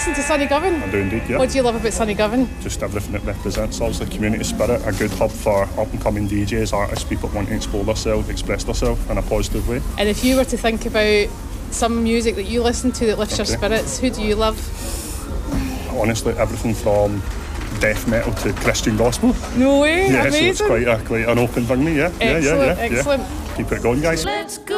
listen to Sunny Govan? I do indeed, yeah. What do you love about Sunny Govan? Just everything it represents. Obviously, community spirit, a good hub for up-and-coming DJs, artists, people wanting to explore themselves, express themselves in a positive way. And if you were to think about some music that you listen to that lifts your spirits, who do you love? Honestly, everything from death metal to Christian gospel. No way, yeah, amazing. So it's quite an open thing, yeah. Excellent, Yeah. excellent. Keep it going, guys. Let's go.